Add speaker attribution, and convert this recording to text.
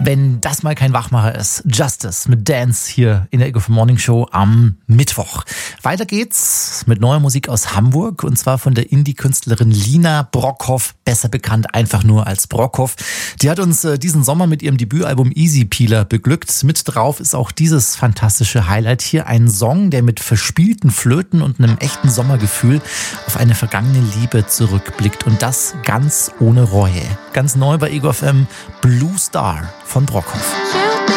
Speaker 1: wenn das mal kein Wachmacher ist. Justice mit Dance hier in der Ego FM Morning Show am Mittwoch. Weiter geht's mit neuer Musik aus Hamburg und zwar von der Indie-Künstlerin Lina Brockhoff, besser bekannt einfach nur als Brockhoff. Die hat uns diesen Sommer mit ihrem Debütalbum Easy Peeler beglückt. Mit drauf ist auch dieses fantastische Highlight hier. Ein Song, der mit verspielten Flöten und einem echten Sommergefühl auf eine vergangene Liebe zurückblickt und das ganz ohne Reue. Ganz neu bei Ego FM, Blue Star von Brockhoff.